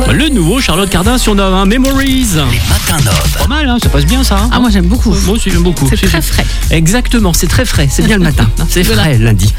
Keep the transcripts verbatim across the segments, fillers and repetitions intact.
Le nouveau Charlotte Cardin sur Nove, hein, Memories. Les matins Nove. Pas mal, hein, ça passe bien ça. Hein. Ah, moi j'aime beaucoup. Moi aussi j'aime beaucoup. C'est très frais. Exactement, c'est très frais. C'est bien le matin. C'est Voilà. frais lundi.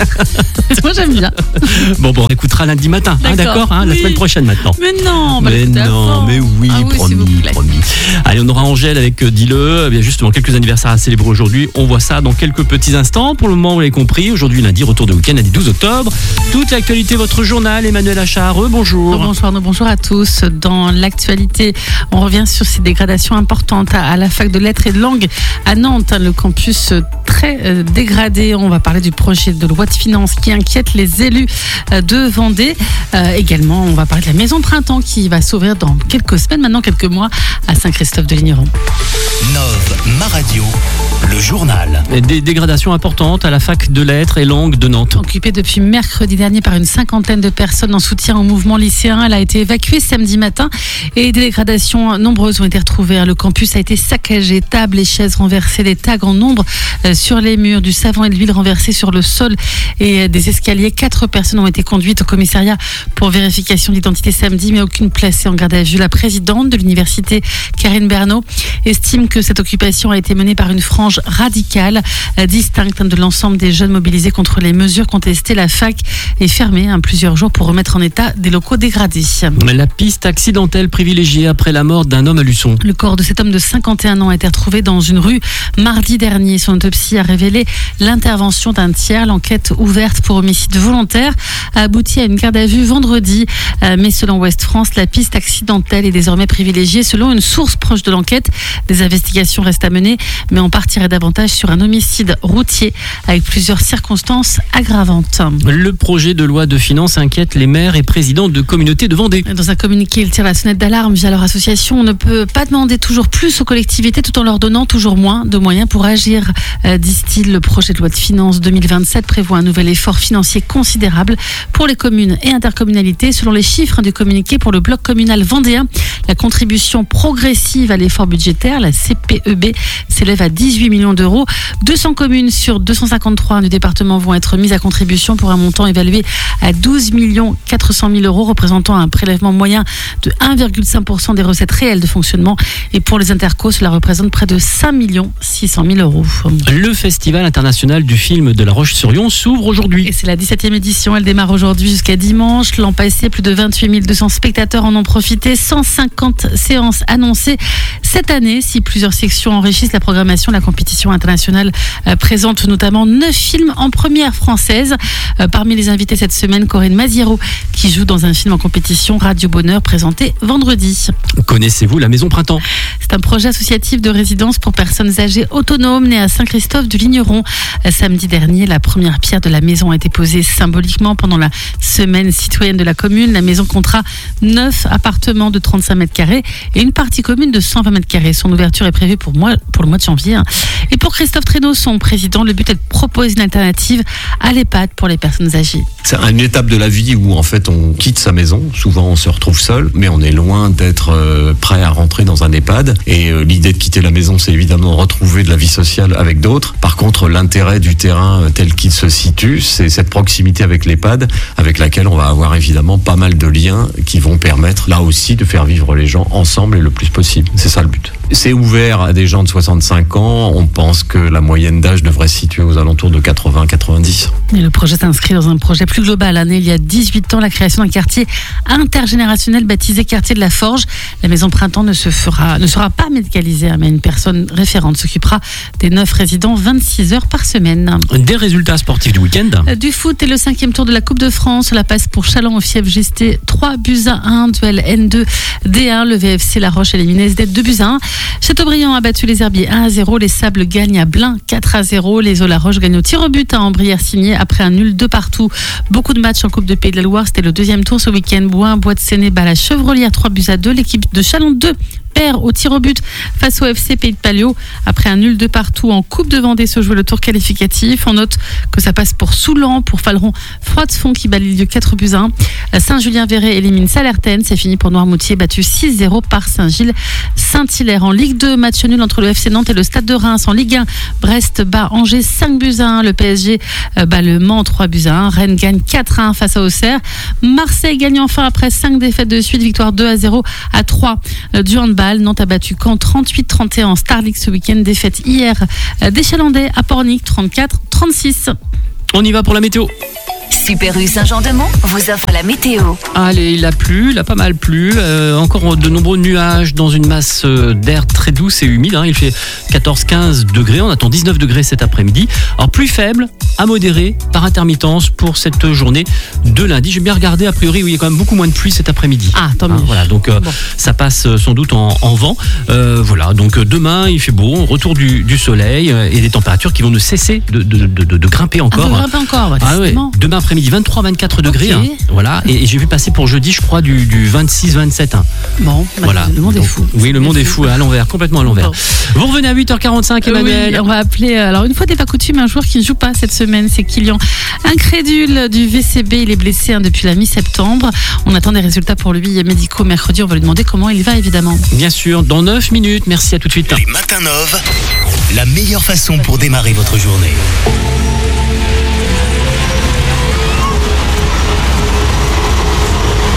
Moi j'aime bien. Bon, bon, on écoutera lundi matin. Hein, D'accord. d'accord, hein, la Oui. semaine prochaine maintenant. Mais non, bah, Mais l'écouter non, avant. mais oui, Ah oui, s'il vous promis, plaît. promis. Allez, on aura Angèle avec euh, Dis-le. Eh bien, justement, quelques anniversaires à célébrer aujourd'hui. On voit ça dans quelques petits instants. Pour le moment, vous l'avez compris. Aujourd'hui, lundi, retour de week-end, lundi douze octobre. Toute l'actualité, votre journal. Emmanuel Achard, bonjour. Bonsoir, bonjour à tous. Dans l'actualité, on revient sur ces dégradations importantes à la fac de lettres et de langue à Nantes. Le campus très euh, dégradé. On va parler du projet de loi de finances qui inquiète les élus euh, de Vendée. Euh, également, on va parler de la maison printemps qui va s'ouvrir dans quelques semaines, maintenant quelques mois, à Saint-Christophe-de-Ligneron. Nove, ma radio, le journal. Des dégradations importantes à la fac de lettres et langues de Nantes. Occupée depuis mercredi dernier par une cinquantaine de personnes en soutien au mouvement lycéen, elle a été évacuée samedi matin et des dégradations nombreuses ont été retrouvées. Le campus a été saccagé, tables et chaises renversées, des tags en nombre sur les murs, du savon et de l'huile renversée sur le sol et des escaliers. Quatre personnes ont été conduites au commissariat pour vérification d'identité samedi, mais aucune placée en garde à vue. La présidente de l'université, Karine Bernot, estime que cette occupation a été menée par une frange radicale, distincte de l'ensemble des jeunes mobilisés contre les mesures contestées. La fac est fermée hein, plusieurs jours pour remettre en état des locaux dégradés. La piste accidentelle privilégiée après la mort d'un homme à Luçon. Le corps de cet homme de cinquante et un ans a été retrouvé dans une rue mardi dernier. Son autopsie a révélé l'intervention d'un tiers. L'enquête ouverte pour homicide volontaire a abouti à une garde à vue vendredi. Mais selon Ouest France, la piste accidentelle est désormais privilégiée. Selon une source proche de l'enquête, des investigations restent à mener, mais on partirait davantage sur un homicide routier avec plusieurs circonstances aggravantes. Le projet de loi de finances inquiète les maires et présidents de communautés de Vendée. Dans un communiqué, il tire la sonnette d'alarme via leur association. On ne peut pas demander toujours plus aux collectivités tout en leur donnant toujours moins de moyens pour agir, euh, disent-ils. Le projet de loi de finances deux mille vingt-sept prévoit un nouvel effort financier considérable pour les communes et intercommunalités. Selon les chiffres du communiqué pour le bloc communal vendéen, la contribution progressive à l'effort budgétaire, la C P E B, s'élève à dix-huit millions d'euros. deux cents communes sur deux cent cinquante-trois du département vont être mises à contribution pour un montant évalué à douze millions quatre cent mille euros, représentant un prélèvement moyen de un virgule cinq pour cent des recettes réelles de fonctionnement. Et pour les intercos, cela représente près de cinq millions six cent mille euros. Le Festival international du film de La Roche-sur-Yon s'ouvre aujourd'hui. Et c'est la dix-septième édition, elle démarre aujourd'hui jusqu'à dimanche. L'an passé, plus de vingt-huit mille deux cents spectateurs en ont profité, cent cinquante séances annoncées cette année. Si plusieurs sections enrichissent la programmation, la compétition internationale euh, présente notamment neuf films en première française. Euh, parmi les invités cette semaine, Corinne Maziero, qui joue dans un film en compétition, Radio Bonheur, présenté vendredi. Connaissez-vous la Maison Printemps ? C'est un projet associatif de résidence pour personnes âgées autonomes né à Saint-Christophe-du-Ligneron. Samedi dernier, la première pierre de la maison a été posée symboliquement pendant la semaine citoyenne de la commune. La maison comptera neuf appartements de trente-cinq mètres carrés et une partie commune de cent vingt mètres carrés. Son ouverture est prévue pour, moi, pour le mois de janvier. Et pour Christophe Traîneau, son président, le but est de proposer une alternative à l'EHPAD pour les personnes âgées. C'est une étape de la vie où en fait on quitte sa maison. Souvent on se retrouve seul, mais on est loin d'être euh, prêt à rentrer dans un EHPAD. Et euh, l'idée de quitter la maison, c'est évidemment retrouver de la vie sociale avec d'autres. Par contre, l'intérêt du terrain euh, tel qu'il se situe, c'est cette proximité avec l'EHPAD, avec laquelle on va avoir évidemment pas mal de liens qui vont permettre là aussi de faire vivre les gens ensemble et le plus possible. C'est ça le but. C'est ouvert à des gens de soixante-cinq ans. On pense que la moyenne d'âge devrait se situer aux alentours de quatre-vingts à quatre-vingt-dix. Et le projet s'inscrit dans un projet plus global. Né il y a dix-huit ans, la création d'un quartier intergénérationnel baptisé Quartier de la Forge. La Maison Printemps ne, se fera, ne sera pas médicalisée, mais une personne référente s'occupera des neuf résidents vingt-six heures par semaine. Des résultats sportifs du week-end. Du foot et le cinquième tour de la Coupe de France. La passe pour Châlons au Fief G S T, trois buts à un. Duel N deux D un. Le V F C La Roche éliminé S D deux buts à un. Châteaubriand a battu les Herbiers un à zéro. Les Sables gagnent à Blain quatre à zéro. Les Eaux La Roche gagnent au tir au but à Ambrières-Signé après un nul deux partout. Beaucoup de matchs en Coupe de Pays de la Loire. C'était le deuxième tour ce week-end. Bois, Bois de Séné bat la Chevrolière trois buts à deux. L'équipe de Chalon deux perd au tir au but face au F C Pays de Palio. Après un nul de partout en Coupe de Vendée se joue le tour qualificatif. On note que ça passe pour Soulan, pour Faleron, Froidefond qui bat Lille quatre buts à un. Saint-Julien-Véret élimine Salertaine. C'est fini pour Noirmoutier, battu six zéro par Saint-Gilles-Saint-Hilaire. En Ligue deux, match nul entre le F C Nantes et le Stade de Reims. En Ligue un, Brest bat Angers cinq buts à un. Le P S G bat le Mans trois buts à un. Rennes gagne quatre à un face à Auxerre. Marseille gagne enfin après cinq défaites de suite. Victoire deux à zéro à trois du handball. Nantes a battu Caen trente-huit trente et un en Star League ce week-end. Défaite hier des Chalandais à Pornic trente-quatre trente-six. On y va pour la météo. Super U Saint-Jean-de-Mont vous offre la météo. Allez, il a plu, il a pas mal plu. Euh, encore de nombreux nuages dans une masse d'air très douce et humide. Hein. Il fait quatorze quinze degrés. On attend dix-neuf degrés cet après-midi. Alors plus faible, à modéré, par intermittence pour cette journée de lundi. J'ai bien regardé, a priori, oui, il y a quand même beaucoup moins de pluie cet après-midi. Ah, tant mieux. Hein, voilà, donc euh, bon. Ça passe sans doute en, en vent. Euh, voilà, donc demain, il fait beau, retour du, du soleil euh, et des températures qui vont ne cesser de, de, de, de, de grimper encore. Ah, de grimper encore, ouais, ah, ouais. Demain après-midi, vingt-trois vingt-quatre degrés. Okay. Hein, voilà, et, et j'ai vu passer pour jeudi, je crois, du, du vingt-six vingt-sept. Hein. Bon, bah, voilà. Le monde donc, est fou. Oui, le monde est fou, à l'envers, complètement à l'envers. Bon. Vous revenez à huit heures quarante-cinq, Emmanuel. Oui, on va appeler, alors une fois n'est pas coutume, un joueur qui ne joue pas cette semaine, c'est Kylian. Incrédule du V C B, il est blessé hein, depuis la mi-septembre. On attend des résultats pour lui médicaux mercredi. On va lui demander comment il va, évidemment. Bien sûr, dans neuf minutes. Merci, à tout de suite. Les matins Nov, la meilleure façon pour démarrer votre journée.